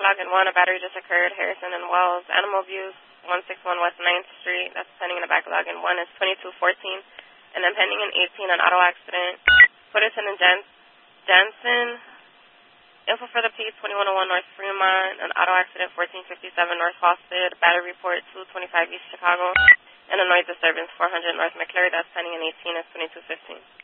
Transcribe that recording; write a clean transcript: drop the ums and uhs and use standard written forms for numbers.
backlog in 1. A battery just occurred, Harrison and Wells. Animal Views, 161 West 9th Street. That's pending in a backlog in 1 is 2214. And then pending in 18, an auto accident. Putterson and Jensen. Info for the P, 2101 North Fremont. An auto accident, 1457 North Halsted. Battery report, 225 East Chicago. And a noise disturbance, 400 North McCleary. That's pending in 18 is 2215.